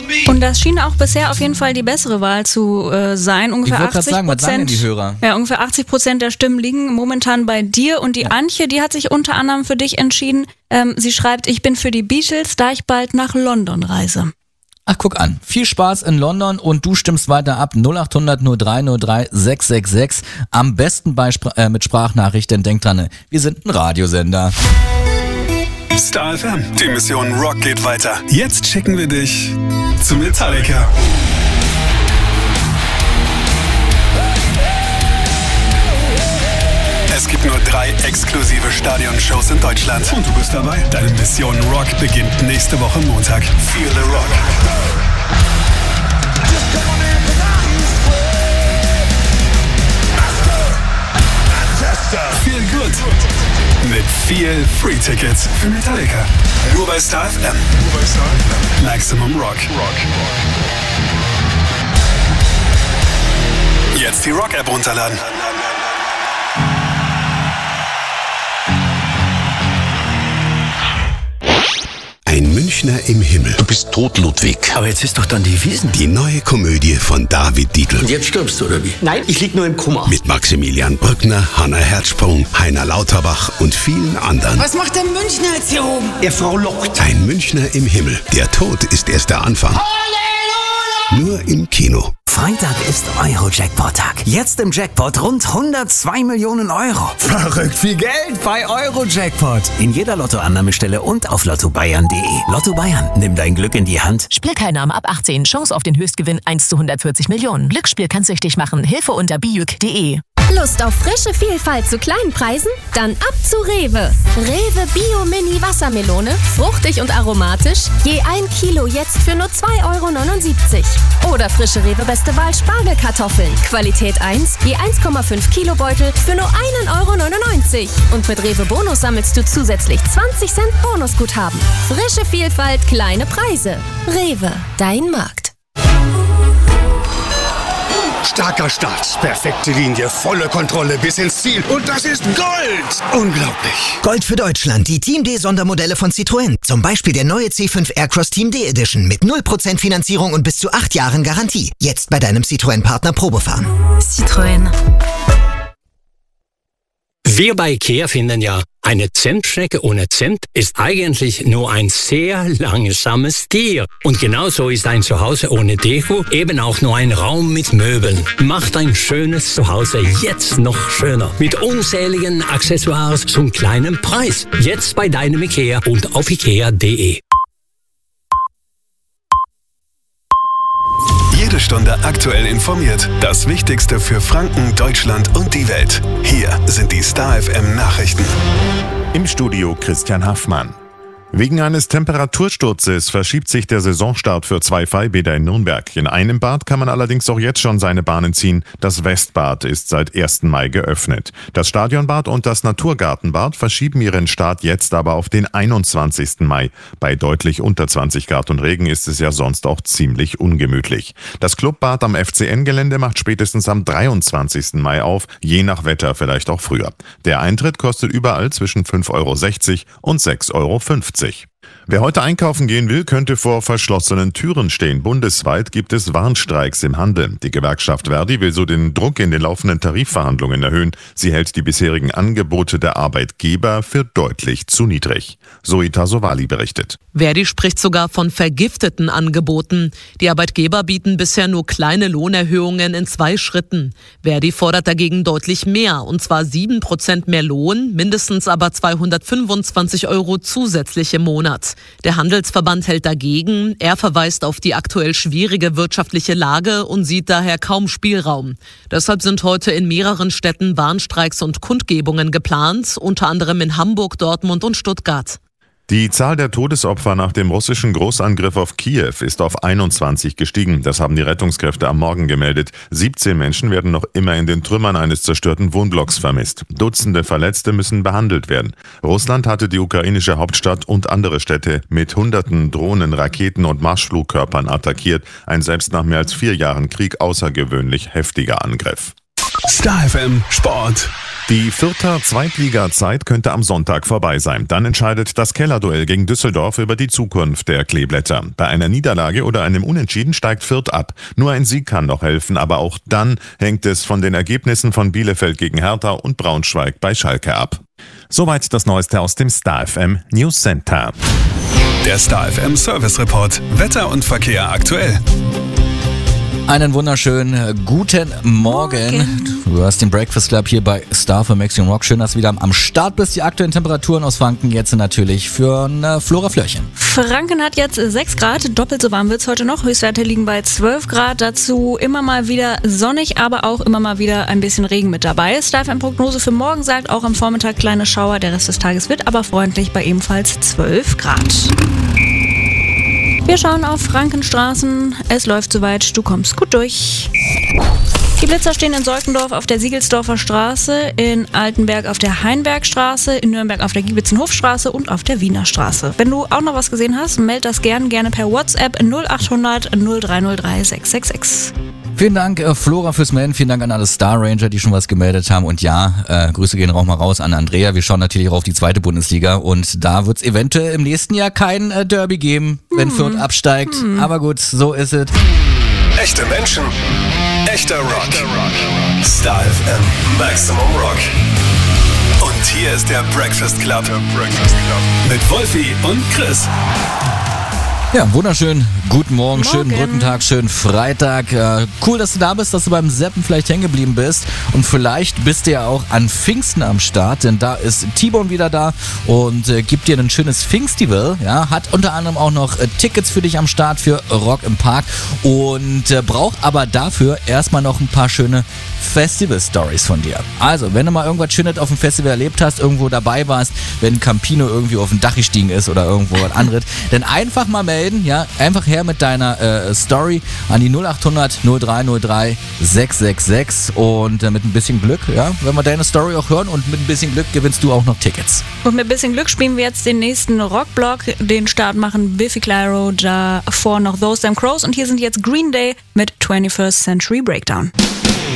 Und das schien auch bisher auf jeden Fall die bessere Wahl zu sein. Ungefähr ich wollte gerade sagen, was sagen denn die Hörer? Ja, ungefähr 80% der Stimmen liegen momentan bei dir. Und die Antje, die hat sich unter anderem für dich entschieden. Sie schreibt, ich bin für die Beatles, da ich bald nach London reise. Ach, guck an. Viel Spaß in London und du stimmst weiter ab. 0800 0303 666. Am besten mit Sprachnachricht, denn denk dran, wir sind ein Radiosender. Star FM, die Mission Rock geht weiter. Jetzt schicken wir dich zu Metallica. Es gibt nur 3 exklusive Stadionshows in Deutschland. Und du bist dabei. Deine Mission Rock beginnt nächste Woche Montag. Feel the Rock. Feel good. Mit viel Free-Tickets für Metallica. Nur bei Star FM. Maximum Rock. Jetzt die Rock-App runterladen. Ein Münchner im Himmel. Du bist tot, Ludwig. Aber jetzt ist doch dann die Wiesn. Die neue Komödie von David Dietl. Und jetzt stirbst du, oder wie? Nein, ich lieg nur im Koma. Mit Maximilian Brückner, Hanna Herzsprung, Heiner Lauterbach und vielen anderen. Was macht der Münchner jetzt hier oben? Der Frau lockt. Ein Münchner im Himmel. Der Tod ist erst der Anfang. Halleluja! Nur im Kino. Freitag ist Euro-Jackpot-Tag. Jetzt im Jackpot rund 102 Millionen Euro. Verrückt viel Geld bei Euro-Jackpot. In jeder Lottoannahmestelle und auf lottobayern.de. Lotto Bayern, nimm dein Glück in die Hand. Spielteilnahme ab 18. Chance auf den Höchstgewinn 1 zu 140 Millionen. Glücksspiel kann süchtig machen. Hilfe unter biüc.de. Lust auf frische Vielfalt zu kleinen Preisen? Dann ab zu Rewe. Rewe Bio Mini Wassermelone, fruchtig und aromatisch, je 1 Kilo jetzt für nur 2,79 €. Oder frische Rewe Beste Wahl Spargelkartoffeln, Qualität 1, je 1,5 Kilo Beutel für nur 1,99 €. Und mit Rewe Bonus sammelst du zusätzlich 20 Cent Bonusguthaben. Frische Vielfalt, kleine Preise. Rewe, dein Markt. Starker Start, perfekte Linie, volle Kontrolle bis ins Ziel. Und das ist Gold! Unglaublich. Gold für Deutschland, die Team D Sondermodelle von Citroën. Zum Beispiel der neue C5 Aircross Team D Edition mit 0% Finanzierung und bis zu 8 Jahren Garantie. Jetzt bei deinem Citroën-Partner Probefahren. Citroën. Wir bei IKEA finden ja, eine Zimtschnecke ohne Zimt ist eigentlich nur ein sehr langsames Tier. Und genauso ist ein Zuhause ohne Deko eben auch nur ein Raum mit Möbeln. Macht ein schönes Zuhause jetzt noch schöner. Mit unzähligen Accessoires zum kleinen Preis. Jetzt bei deinem IKEA und auf ikea.de. Jede Stunde aktuell informiert. Das Wichtigste für Franken, Deutschland und die Welt. Hier sind die Star FM Nachrichten. Im Studio Christian Haffmann. Wegen eines Temperatursturzes verschiebt sich der Saisonstart für 2 Freibäder in Nürnberg. In einem Bad kann man allerdings auch jetzt schon seine Bahnen ziehen. Das Westbad ist seit 1. Mai geöffnet. Das Stadionbad und das Naturgartenbad verschieben ihren Start jetzt aber auf den 21. Mai. Bei deutlich unter 20 Grad und Regen ist es ja sonst auch ziemlich ungemütlich. Das Clubbad am FCN-Gelände macht spätestens am 23. Mai auf, je nach Wetter vielleicht auch früher. Der Eintritt kostet überall zwischen 5,60 € und 6,50 €. Wer heute einkaufen gehen will, könnte vor verschlossenen Türen stehen. Bundesweit gibt es Warnstreiks im Handel. Die Gewerkschaft Verdi will so den Druck in den laufenden Tarifverhandlungen erhöhen. Sie hält die bisherigen Angebote der Arbeitgeber für deutlich zu niedrig. Zoe Tasovali berichtet. Verdi spricht sogar von vergifteten Angeboten. Die Arbeitgeber bieten bisher nur kleine Lohnerhöhungen in 2 Schritten. Verdi fordert dagegen deutlich mehr, und zwar 7% mehr Lohn, mindestens aber 225 € zusätzlich im Monat. Der Handelsverband hält dagegen. Er verweist auf die aktuell schwierige wirtschaftliche Lage und sieht daher kaum Spielraum. Deshalb sind heute in mehreren Städten Warnstreiks und Kundgebungen geplant, unter anderem in Hamburg, Dortmund und Stuttgart. Die Zahl der Todesopfer nach dem russischen Großangriff auf Kiew ist auf 21 gestiegen. Das haben die Rettungskräfte am Morgen gemeldet. 17 Menschen werden noch immer in den Trümmern eines zerstörten Wohnblocks vermisst. Dutzende Verletzte müssen behandelt werden. Russland hatte die ukrainische Hauptstadt und andere Städte mit Hunderten Drohnen, Raketen und Marschflugkörpern attackiert. Ein selbst nach mehr als 4 Jahren Krieg außergewöhnlich heftiger Angriff. Star FM Sport. Die Fürther Zweitliga-Zeit könnte am Sonntag vorbei sein. Dann entscheidet das Kellerduell gegen Düsseldorf über die Zukunft der Kleeblätter. Bei einer Niederlage oder einem Unentschieden steigt Fürth ab. Nur ein Sieg kann noch helfen, aber auch dann hängt es von den Ergebnissen von Bielefeld gegen Hertha und Braunschweig bei Schalke ab. Soweit das Neueste aus dem Star FM News Center. Der Star FM Service Report. Wetter und Verkehr aktuell. Einen wunderschönen guten Morgen. Du hast den Breakfast Club hier bei Star für Maximum Rock. Schön, dass du wieder am Start bist. Die aktuellen Temperaturen aus Franken jetzt natürlich für ein Flora Flörchen. Franken hat jetzt 6 Grad, doppelt so warm wird es heute noch. Höchstwerte liegen bei 12 Grad. Dazu immer mal wieder sonnig, aber auch immer mal wieder ein bisschen Regen mit dabei. Star FM Prognose für morgen sagt auch am Vormittag kleine Schauer. Der Rest des Tages wird aber freundlich bei ebenfalls 12 Grad. Wir schauen auf Frankenstraßen. Es läuft soweit, du kommst gut durch. Die Blitzer stehen in Solkendorf auf der Siegelsdorfer Straße, in Altenberg auf der Heinbergstraße, in Nürnberg auf der Giebitzenhofstraße und auf der Wiener Straße. Wenn du auch noch was gesehen hast, meld das gerne per WhatsApp 0800 0303 666. Vielen Dank, Flora, fürs Melden. Vielen Dank an alle Star Ranger, die schon was gemeldet haben. Und ja, Grüße gehen auch mal raus an Andrea. Wir schauen natürlich auch auf die zweite Bundesliga. Und da wird es eventuell im nächsten Jahr kein Derby geben, wenn Fürth absteigt. Aber gut, so ist es. Echte Menschen, echter Rock. Star FM Maximum Rock. Und hier ist der Breakfast Club. Mit Wolfi und Chris. Ja, wunderschön. Guten Morgen, schönen Brückentag, schönen Freitag. Cool, dass du da bist, dass du beim Seppen vielleicht hängen geblieben bist. Und vielleicht bist du ja auch an Pfingsten am Start, denn da ist T-Bone wieder da und gibt dir ein schönes Pfingstival. Ja, hat unter anderem auch noch Tickets für dich am Start für Rock im Park und braucht aber dafür erstmal noch ein paar schöne Festival-Stories von dir. Also, wenn du mal irgendwas Schönes auf dem Festival erlebt hast, irgendwo dabei warst, wenn Campino irgendwie auf dem Dach gestiegen ist oder irgendwo was anderes, dann einfach mal melden, ja, einfach her mit deiner Story an die 0800 0303 666 und mit ein bisschen Glück, ja, wenn wir deine Story auch hören und mit ein bisschen Glück gewinnst du auch noch Tickets. Und mit ein bisschen Glück spielen wir jetzt den nächsten Rockblock. Den Start machen Biffy Clyro, davor noch Those Damn Crows und hier sind jetzt Green Day mit 21st Century Breakdown.